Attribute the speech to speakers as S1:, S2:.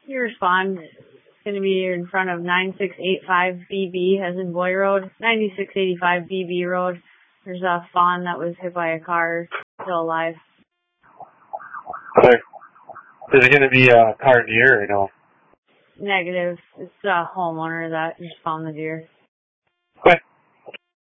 S1: You respond. It's going to be in front of 9685 BB, as in Boy Road. 9685 BB Road. There's a fawn that was hit by a car, still alive.
S2: Okay. Is it going to be a car deer or no?
S1: Negative. It's a homeowner that just found the deer.
S2: Okay.